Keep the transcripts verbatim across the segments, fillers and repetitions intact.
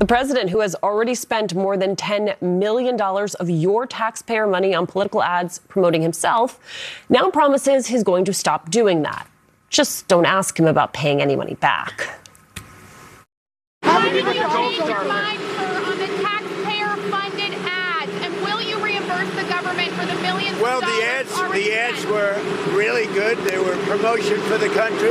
The president, who has already spent more than ten million dollars of your taxpayer money on political ads promoting himself, now promises he's going to stop doing that. Just don't ask him about paying any money back. How many change your mind, sir, on the taxpayer-funded ads, and will you reimburse the government for the millions well, of dollars the ads, already the ads spent? were really good. They were promotion for the country,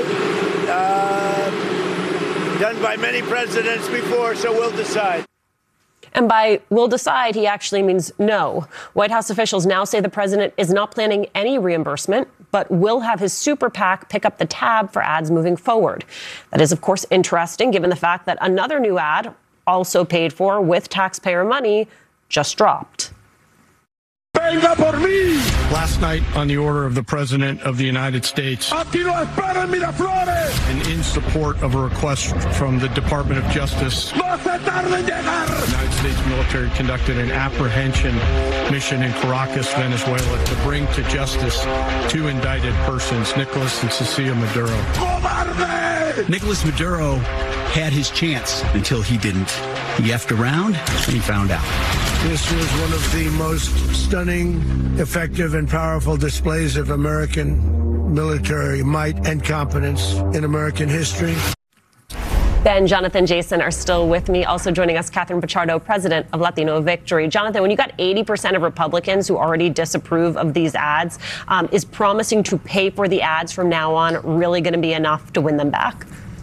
uh, done by many presidents before, so we'll decide. And by "we'll decide," he actually means no. White House officials now say the president is not planning any reimbursement, but will have his super PAC pick up the tab for ads moving forward. That is, of course, interesting, given the fact that another new ad, also paid for with taxpayer money, just dropped. Venga por mí. Last night, on the order of the President of the United States, Aquí lo esperan, Miraflores. And in support of a request from the Department of Justice, no se tarde en llegar. The United States military conducted an apprehension mission in Caracas, Venezuela, to bring to justice two indicted persons, Nicolas and Cecilia Maduro. Cobarde! Nicolas Maduro had his chance until he didn't. He effed around and he found out. This was one of the most stunning, effective, and powerful displays of American military might and competence in American history. Ben, Jonathan, Jason are still with me. Also joining us, Catherine Pichardo, president of Latino Victory. Jonathan, when you got eighty percent of Republicans who already disapprove of these ads, um, is promising to pay for the ads from now on really going to be enough to win them back?